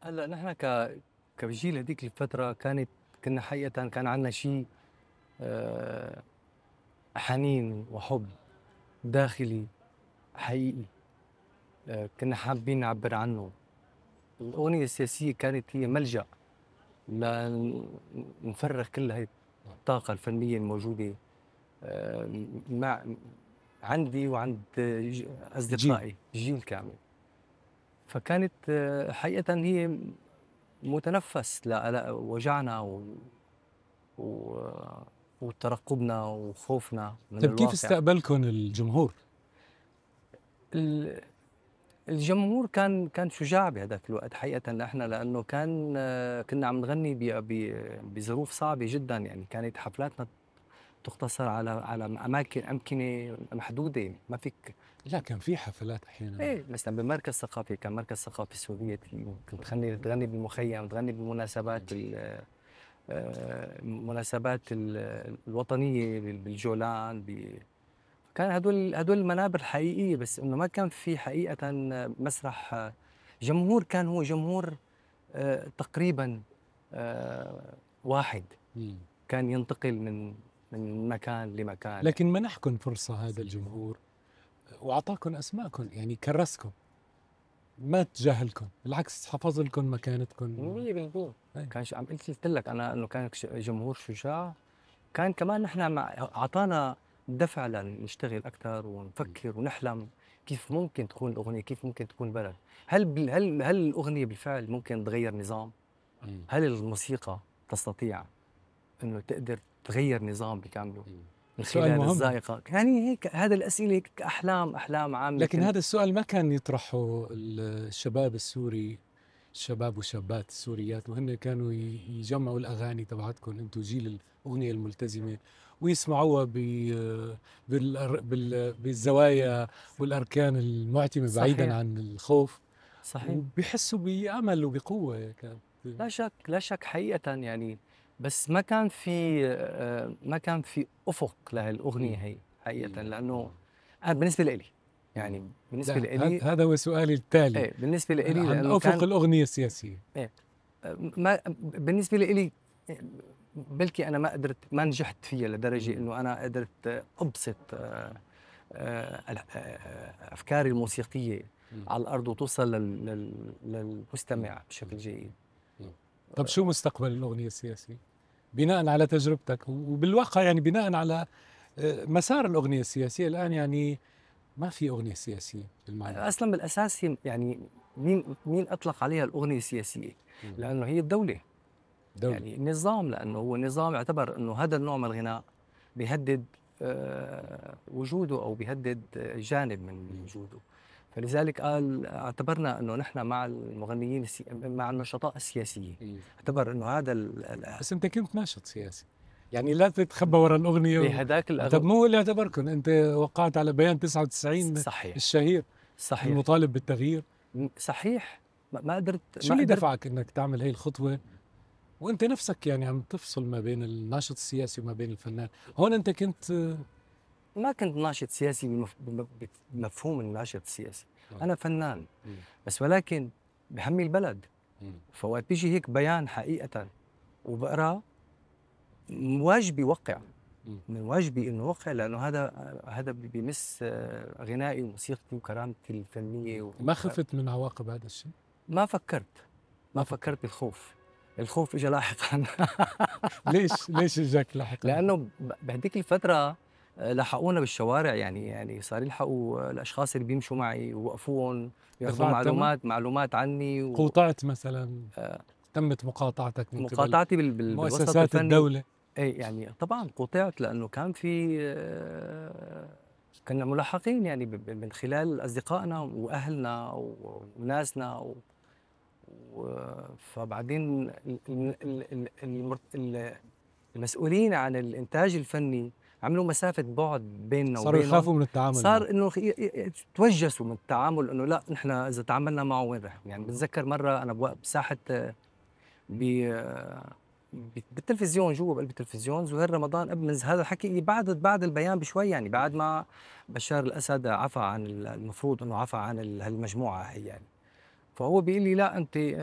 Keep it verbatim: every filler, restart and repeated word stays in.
هلا نحن ك كجيل هذيك الفترة كانت كنا حقيقة كان عندنا شيء آه، حنين وحب داخلي حقيقي. آه، كنا حابين نعبر عنه. الأغنية السياسية كانت هي ملجأ لنفرغ كل هاي الطاقة الفنية الموجودة آه، مع عندي وعند ج- جيل. أصدقائي جيل كامل. فكانت آه، حقيقة هي متنفس لوجعنا و... و... وترقبنا وخوفنا من طيب كيف الواقع. استقبلكم الجمهور؟ ال- الجمهور كان كان شجاع بهذاك الوقت حقيقة نحن، لأنه كان آه، كنا عم نغني ب... ب... بظروف صعبة جدا. يعني كانت حفلاتنا تقتصر على على أماكن أمكنة محدودة، ما فيك. لا، كان في حفلات احيانا. ايه مثلا بمركز ثقافي، كان مركز ثقافي سوريتي، كنت تغني تغني بالمخيم، تغني بالمناسبات ال- آه، المناسبات ال- الوطنية بالجولان ب- كان هدول هدول المنابر حقيقية، بس انه ما كان في حقيقة مسرح آه، جمهور. كان هو جمهور آه، تقريبا آه، واحد، مم. كان ينتقل من من مكان لمكان. لكن منحكم فرصة هذا الجمهور وأعطاكم أسماءكم، يعني كرسكم، ما تجاهلكم، بالعكس حفظ لكم مكانتكم. مية بالمية. أي. كان ش- عم قلت قلت لك انا انه كان ش- جمهور شجاع. كان كمان نحن مع اعطانا دفع لنشتغل اكثر ونفكر ونحلم كيف ممكن تكون الاغنيه، كيف ممكن تكون بلد. هل بال- هل هل الاغنيه بالفعل ممكن تغير نظام؟ مم. هل الموسيقى تستطيع انه تقدر تغير نظام بكامله مم. من سؤال خلال مهم. الذائقه؟ يعني هيك هذا الاسئله هيك احلام احلام عامه لكن كنت. هذا السؤال ما كان يطرحه الشباب السوري، الشباب والشابات السوريات، وهن كانوا ي- يجمعوا الأغاني تبعتكم أنتم جيل الأغنية الملتزمة، ويسمعوها ب- بال- بال- بالزوايا والأركان المعتمة بعيدا صحيح. عن الخوف، صحيح. وبيحسوا بأمل وبقوة. كانت لا شك لا شك حقيقة يعني. بس ما كان في آه، ما كان في أفق لهالأغنية مم. هي حقيقة، مم. لأنه أنا بالنسبة لإلي مم. يعني بالنسبة لا، هذا لإلي هذا هو سؤالي التالي إيه بالنسبة لإلي عن لأنه أفق كان الأغنية السياسية. إيه آه، ما بالنسبة لإلي بلكي أنا ما قدرت ما نجحت فيها لدرجة مم. إنه أنا قدرت أبسط آه، آه، ال- آه، أفكاري الموسيقية مم. على الأرض وتوصل لل- لل- مم. للمستمع بشكل جيد. مم. طب شو مستقبل الأغنية السياسية بناء على تجربتك، وبالواقع يعني بناء على آه، مسار الأغنية السياسية الآن؟ يعني ما في أغنية سياسية بالمعنى. اصلا بالاساس هي يعني مين مين اطلق عليها الاغنيه السياسيه؟ مم. لانه هي الدوله، دولة. يعني النظام، لانه هو النظام اعتبر انه هذا النوع من الغناء بيهدد آه، وجوده او بيهدد آه، جانب من وجوده. فلذلك قال اعتبرنا انه نحن مع المغنيين السي... مع النشطاء السياسيين. مم. اعتبر انه هذا ال... ال- بس أنت كنت ناشط سياسي، يعني لا تتخبى ورا الأغنية و... بهداك طب الأغ... مو هو اللي اعتبركم؟ أنت وقعت على بيان تسعة وتسعين صحيح. الشهير صحيح. المطالب بالتغيير. م- صحيح. ما ما قدرت شو ما اللي قدرت دفعك انك تعمل هي الخطوة وانت نفسك يعني عم تفصل ما بين الناشط السياسي وما بين الفنان؟ هون انت كنت آه، ما كنت ناشط سياسي بمف- بم- بمفهوم الناشط السياسي. آه. أنا فنان، مم. بس ولكن بهمي البلد. مم. فوقت بيجي هيك بيان حقيقة وبقراه، من واجبي وقع. مم. من واجبي إنه وقع، لأنه هذا هذا بيمس آه، غنائي وموسيقتي وكرامتي الفنية و... ما خفت من عواقب هذا الشيء؟ ما فكرت ما ما فكرت. فكرت بالخوف. الخوف اجى لاحقا. ليش ليش اجاك لاحقا؟ لانه ب- بهديك الفتره آه، لحقونا بالشوارع. يعني يعني صار يلحقوا آه، الاشخاص اللي بيمشوا معي ووقفوهم ياخذوا دفعت ثمن؟ معلومات معلومات عني. قوطعت مثلا؟ تمت مقاطعتك من قبل ومقاطعتي بال- بال- بالوسط مؤسسات الفني. الدولة؟ اي يعني طبعا قطعت، لانه كان في آه، كنا ملحقين يعني ب- ب- من خلال اصدقائنا واهلنا و- وناسنا و... و... فبعدين ال- ال- ال- ال- المر- ال- المسؤولين عن الانتاج الفني عملوا مسافه بعد بيننا صاروا وبينهم. يخافوا من التعامل معه. صار انه خ- ي- ي- توجسوا من التعامل، انه لا نحن اذا تعاملنا معه وين رح. يعني بتذكر مره انا بوق- بساحه آه، ب آه، ب- بالتلفزيون، جوا بقلب التلفزيون، زهير رمضان قبل من هذا الحكي بعد بعد البيان بشوي، يعني بعد ما بشار الاسد عفى عن ال- المفروض انه عفى عن ال- هالمجموعه هي يعني. فهو بيقول لي لا انت